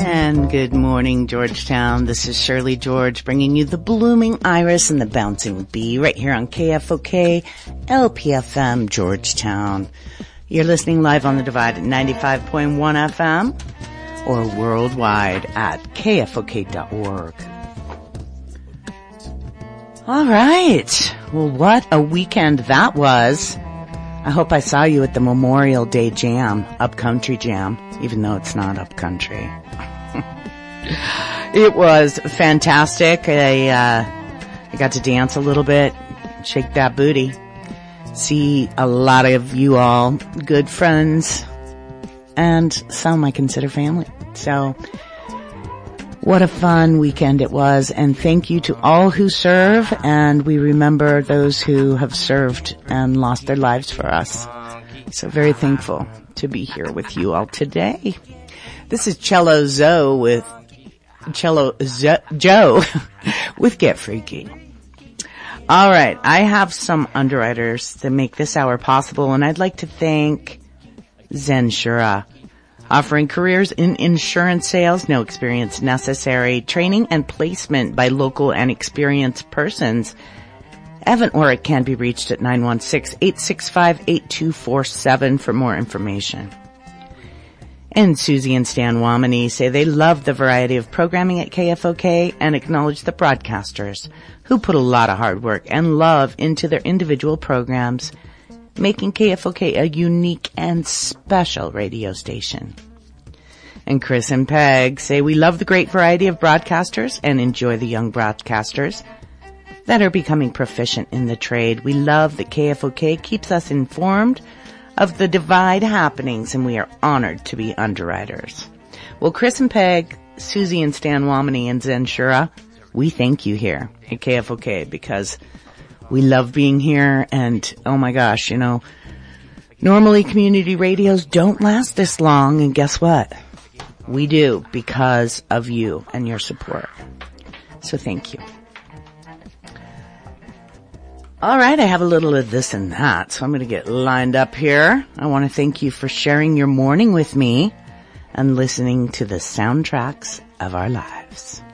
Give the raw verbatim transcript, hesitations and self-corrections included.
And good morning, Georgetown. This is Shirley George bringing you the blooming iris and the bouncing bee right here on K F O K L P F M Georgetown. You're listening live on the Divide at ninety-five point one F M or worldwide at K F O K dot org. All right. Well, what a weekend that was. I hope I saw you at the Memorial Day Jam, Upcountry Jam, even though it's not upcountry. It was fantastic. I, uh, I got to dance a little bit, shake that booty, see a lot of you all, good friends, and some I consider family. So, what a fun weekend it was, and thank you to all who serve, and we remember those who have served and lost their lives for us. So very thankful to be here with you all today. This is Cello Zoe with Cello Zo- Joe with Get Freaky. All right, I have some underwriters that make this hour possible, and I'd like to thank Zenshura, offering careers in insurance sales, no experience necessary, training and placement by local and experienced persons. Evan Orrick can be reached at nine one six, eight six five, eight two four seven for more information. And Susie and Stan Wamini say they love the variety of programming at K F O K and acknowledge the broadcasters who put a lot of hard work and love into their individual programs, making K F O K a unique and special radio station. And Chris and Peg say we love the great variety of broadcasters and enjoy the young broadcasters that are becoming proficient in the trade. We love that K F O K keeps us informed of the Divide happenings, and we are honored to be underwriters. Well, Chris and Peg, Susie and Stan Wamini, and Zenshura, we thank you here at K F O K because we love being here, and oh my gosh, you know, normally community radios don't last this long, and guess what? We do because of you and your support. So thank you. All right, I have a little of this and that, so I'm going to get lined up here. I want to thank you for sharing your morning with me and listening to the soundtracks of our lives.